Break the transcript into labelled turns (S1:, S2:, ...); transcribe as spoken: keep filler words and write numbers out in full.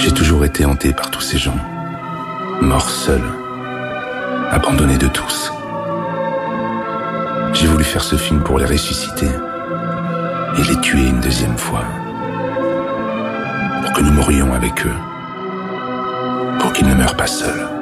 S1: J'ai toujours été hanté par tous ces gens, morts seuls, abandonnés de tous. J'ai voulu faire ce film pour les ressusciter et les tuer une deuxième fois, pour que nous mourions avec eux, pour qu'ils ne meurent pas seuls.